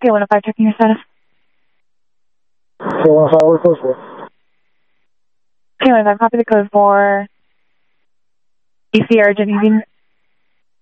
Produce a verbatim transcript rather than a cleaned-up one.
K one oh five, checking your status. K one oh five, what code for? K one oh five, copy the code for E C R Genevieve